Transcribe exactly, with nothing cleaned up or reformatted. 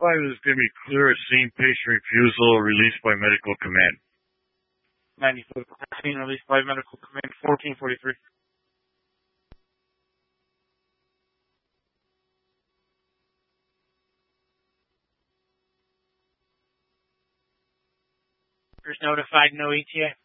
five is going to be clear at scene, patient refusal, released by medical command. ninety-foot scene released by medical command fourteen forty-three. First notified, no E T A.